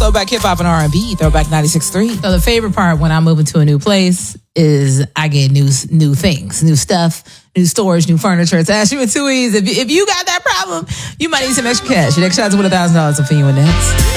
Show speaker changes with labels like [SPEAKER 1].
[SPEAKER 1] throwback hip hop and R&B, throwback 96.3.
[SPEAKER 2] So the favorite part when I move into a new place is I get new things, new stuff, new storage, new furniture. It's Ashley with 2 E's. If you got that problem, you might need some extra cash. Your next shot's with $1,000 for you and next.